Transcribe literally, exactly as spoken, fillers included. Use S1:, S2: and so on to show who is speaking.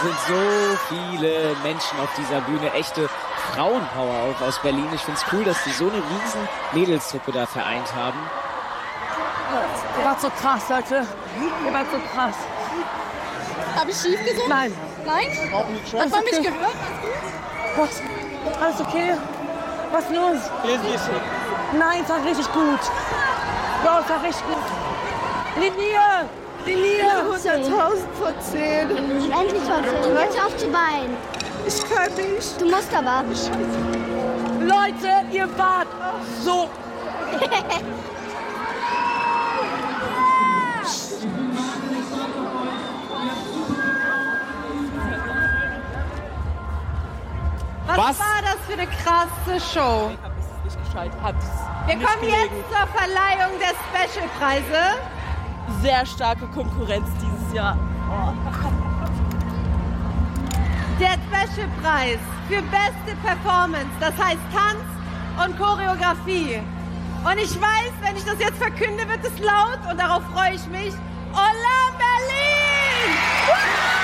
S1: sind so viele Menschen auf dieser Bühne, echte Frauenpower auch aus Berlin. Ich finde es cool, dass die so eine riesen Mädelstruppe da vereint haben.
S2: Ihr wart so krass, Leute. Ihr wart so krass.
S3: Habe ich schief gesungen?
S2: Nein.
S3: Nein? Hat man mich gehört?
S2: Was? Alles okay? Was los? Nein, es war richtig gut. Bro, es war richtig gut. Linie! Linie!
S4: hunderttausend von zehn.
S5: Endlich von zehn. Jetzt auf die Beine.
S4: Ich kann nicht.
S5: Du musst aber.
S2: Leute, ihr wart so...
S6: Was,
S1: Was
S6: war das für eine krasse Show?
S2: Ich hab es nicht geschaltet. Hab's
S6: Wir
S2: nicht
S6: kommen
S2: gelegen.
S6: jetzt zur Verleihung der Specialpreise.
S2: Sehr starke Konkurrenz dieses Jahr.
S6: Der Specialpreis für beste Performance, das heißt Tanz und Choreografie. Und ich weiß, wenn ich das jetzt verkünde, wird es laut und darauf freue ich mich. Hola Berlin!